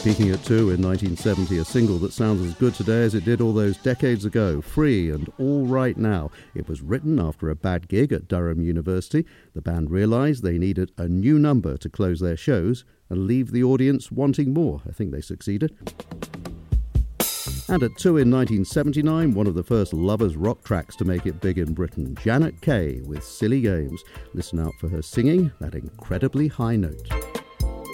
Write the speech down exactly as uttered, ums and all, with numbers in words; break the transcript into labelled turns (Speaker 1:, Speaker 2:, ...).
Speaker 1: Peaking at two in nineteen seventy, a single that sounds as good today as it did all those decades ago, Free and All Right Now. It was written after a bad gig at Durham University. The band realised they needed a new number to close their shows and leave the audience wanting more. I think they succeeded. And at two in nineteen seventy-nine, one of the first lovers rock tracks to make it big in Britain, Janet Kay with Silly Games. Listen out for her singing that incredibly high note.